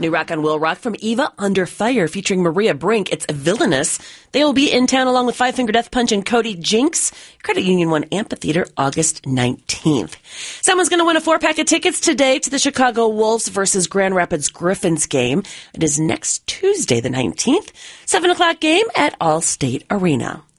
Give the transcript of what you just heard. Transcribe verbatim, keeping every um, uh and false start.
New Rock on Will Rock from Eva Under Fire featuring Maria Brink. It's Villainous. They will be in town along with Five Finger Death Punch and Cody Jinks. Credit Union One Amphitheater, August nineteenth. Someone's going to win a four-pack of tickets today to the Chicago Wolves versus Grand Rapids Griffins game. It is next Tuesday, the nineteenth, seven o'clock game at Allstate Arena.